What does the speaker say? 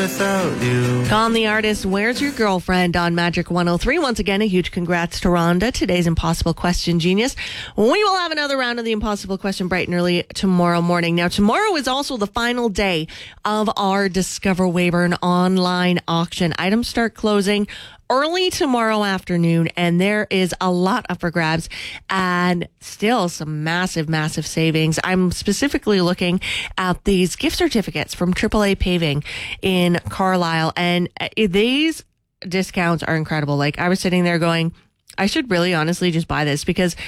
without you. Con the artist, Where's Your Girlfriend on Magic 103. Once again, a huge congrats to Rhonda, today's Impossible Question Genius. We will have another round of the Impossible Question bright and early tomorrow morning. Now, tomorrow is also the final day of our Discover Weyburn online auction. Items start closing early tomorrow afternoon, and there is a lot up for grabs and still some massive savings. I'm specifically looking at these gift certificates from AAA Paving in Carlisle, and these discounts are incredible. Like, I was sitting there going, I should really honestly just buy this, because